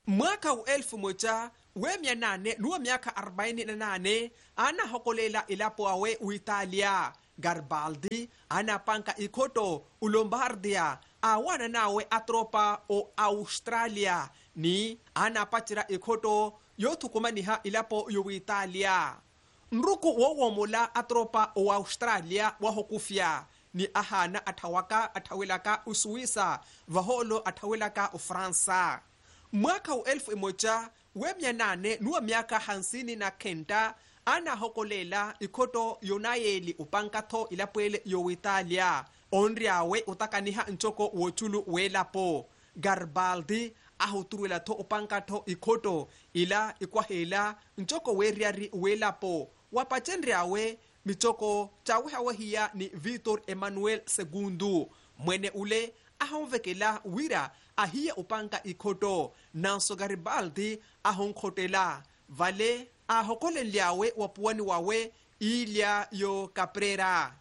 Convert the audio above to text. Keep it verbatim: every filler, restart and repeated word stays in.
mwaka wa elfu moja we mia nane nuwa miaka arobaini na nane ana hokolela ilapo awe Uitalia. Garibaldi ana panka ikoto ulombardia awana nawe atropa o Australia ni ana patira ikoto yotukumaniha ilapo yu Italia. Nruku wowomola atropa o Australia wahokufya ni ahana atawaka atawelaka Uswisa vaholo atawelaka Ufransa. Mwaka wa elfu moja we mia nane nuwa miaka hansini na kenda ana hokolela ikoto yonayeli upankato ilapwele yo Italia onriawe utakaniha nchoko wochulu welapo. Garibaldi ahuturuela to upankato ikoto ila ikwahela nchoko weriari welapo wapachenriawe michoko chawehawe hiya ni Victor Emmanuel Segundo mwene ule ahonvekela wira ahiya upanka ikoto nanso Garibaldi ahonkotela vale ahokolenliawe wapuani wawe ilya yo Caprera.